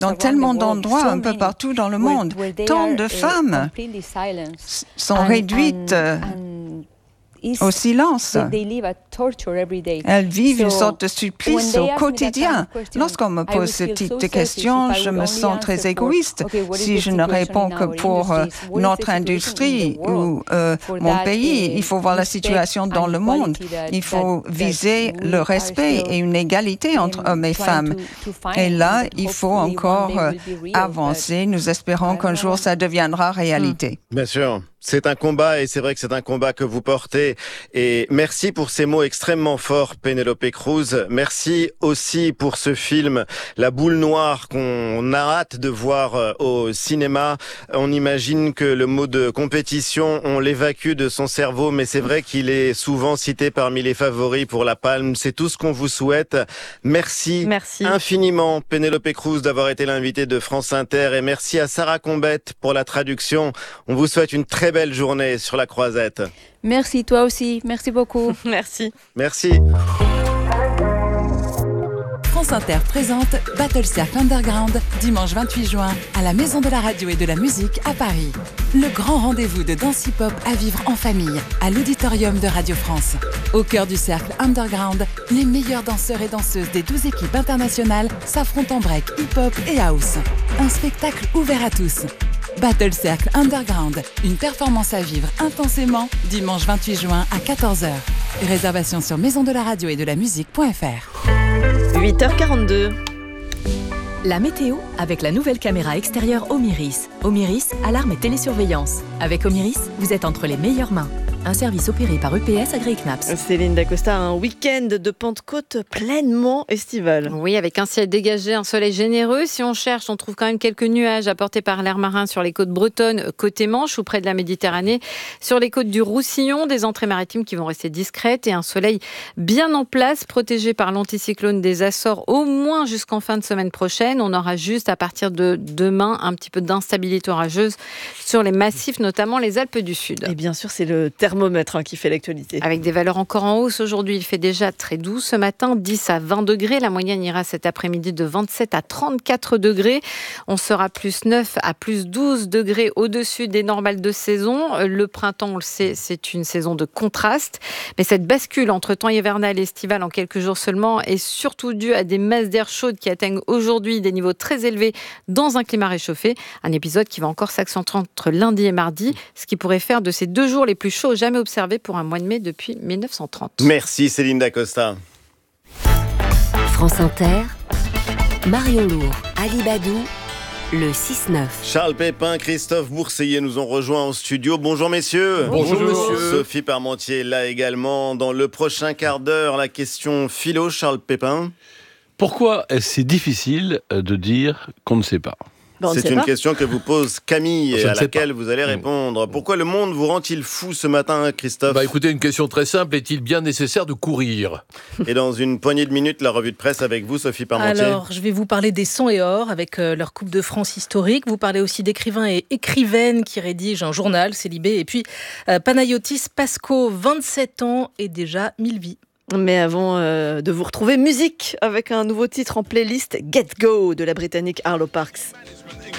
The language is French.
dans tellement d'endroits, un peu partout dans le monde. Tant de femmes sont réduites au silence. Elles vivent une sorte de supplice au quotidien. Lorsqu'on me pose ce type de questions, je me sens très égoïste si je ne réponds que pour notre industrie ou mon pays. Il faut voir la situation dans le monde. Il faut viser le respect et une égalité entre hommes et femmes. Et là, il faut encore avancer. Nous espérons qu'un jour, ça deviendra réalité. Bien sûr. C'est un combat et c'est vrai que c'est un combat que vous portez. Et merci pour ces mots extrêmement forts, Penélope Cruz. Merci aussi pour ce film, La Boule Noire, qu'on a hâte de voir au cinéma. On imagine que le mot de compétition, on l'évacue de son cerveau, mais c'est vrai qu'il est souvent cité parmi les favoris pour la Palme. C'est tout ce qu'on vous souhaite. Merci infiniment, Penélope Cruz, d'avoir été l'invitée de France Inter. Et merci à Sarah Combette pour la traduction. On vous souhaite une très belle journée sur la Croisette. Merci, toi aussi. Merci beaucoup. Merci. Merci. France Inter présente Battle Cercle Underground, dimanche 28 juin, à la Maison de la Radio et de la Musique à Paris. Le grand rendez-vous de danse hip-hop à vivre en famille, à l'auditorium de Radio France. Au cœur du Cercle Underground, les meilleurs danseurs et danseuses des 12 équipes internationales s'affrontent en break, hip-hop et house. Un spectacle ouvert à tous. Battle Cercle Underground, une performance à vivre intensément, dimanche 28 juin à 14h. Réservation sur maisondelaradio et de la musique.fr. 8h42. La météo avec la nouvelle caméra extérieure Omiris. Omiris, alarme et télésurveillance. Avec Omiris, vous êtes entre les meilleures mains. Un service opéré par EPS Agri-Knaps. Céline Dacosta, un week-end de Pentecôte pleinement estival. Oui, avec un ciel dégagé, un soleil généreux. Si on cherche, on trouve quand même quelques nuages apportés par l'air marin sur les côtes bretonnes, côté Manche ou près de la Méditerranée. Sur les côtes du Roussillon, des entrées maritimes qui vont rester discrètes et un soleil bien en place, protégé par l'anticyclone des Açores, au moins jusqu'en fin de semaine prochaine. On aura juste à partir de demain un petit peu d'instabilité orageuse sur les massifs, notamment les Alpes du Sud. Et bien sûr, c'est le thermomètre qui fait l'actualité. Avec des valeurs encore en hausse aujourd'hui, il fait déjà très doux ce matin, 10 à 20 degrés. La moyenne ira cet après-midi de 27 à 34 degrés. On sera plus 9 à plus 12 degrés au-dessus des normales de saison. Le printemps, on le sait, c'est une saison de contraste. Mais cette bascule entre temps hivernal et estival en quelques jours seulement est surtout due à des masses d'air chaudes qui atteignent aujourd'hui des niveaux très élevés dans un climat réchauffé. Un épisode qui va encore s'accentuer entre lundi et mardi, ce qui pourrait faire de ces 2 jours les plus chauds jamais observés pour un mois de mai depuis 1930. Merci Céline Dacosta. France Inter, Marion Lourd, Ali Badou, le 6-9. Charles Pépin, Christophe Bourseillet nous ont rejoints au studio. Bonjour messieurs. Bonjour monsieur. Sophie Parmentier là également. Dans le prochain quart d'heure, la question philo, Charles Pépin. Pourquoi est-ce si difficile de dire qu'on ne sait pas ? C'est une question que vous pose Camille et à laquelle vous allez répondre. Pourquoi le monde vous rend-il fou ce matin, Christophe ? Écoutez, une question très simple. Est-il bien nécessaire de courir ? Et dans une poignée de minutes, la revue de presse avec vous, Sophie Parmentier. Alors, je vais vous parler des Sons et Or avec leur Coupe de France historique. Vous parlez aussi d'écrivains et écrivaines qui rédigent un journal, c'est Libé. Et puis, Panayotis Pasco, 27 ans et déjà 1000 vies. Mais avant de vous retrouver, musique avec un nouveau titre en playlist, Get Go de la Britannique Arlo Parks.